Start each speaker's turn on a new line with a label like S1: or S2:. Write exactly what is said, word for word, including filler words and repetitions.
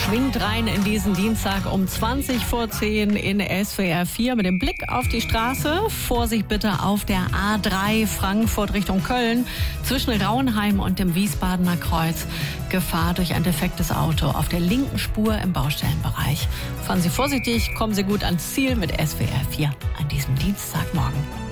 S1: schwingt rein in diesen Dienstag um zwanzig vor zehn in S W R vier mit dem Blick auf die Straße. Vorsicht bitte auf der A drei Frankfurt Richtung Köln zwischen Rauenheim und dem Wiesbadener Kreuz. Gefahr durch ein defektes Auto auf der linken Spur im Baustellenbereich. Fahren Sie vorsichtig, kommen Sie gut ans Ziel mit S W R vier an diesem Dienstagmorgen.